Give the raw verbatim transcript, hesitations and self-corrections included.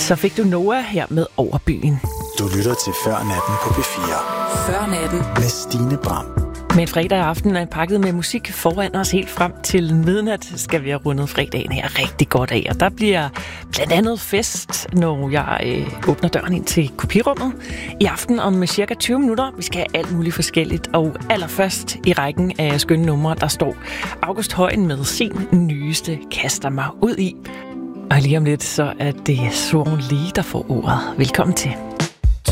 Så fik du Noah her med Overbyen. Du lytter til Før Natten på P fire. Før Natten. Med Stine Bram. Men fredag aften er pakket med musik foran os helt frem til midnat. Skal vi have rundet fredagen her rigtig godt af. Og der bliver blandt andet fest, når jeg øh, åbner døren ind til kopirummet. I aften om cirka tyve minutter. Vi skal have alt muligt forskelligt. Og allerførst i rækken af skønne numre, der står August Højen med sin nyeste Kaster mig ud i. Og lige om lidt, så er det Swan Lee, der får ordet. Velkommen til.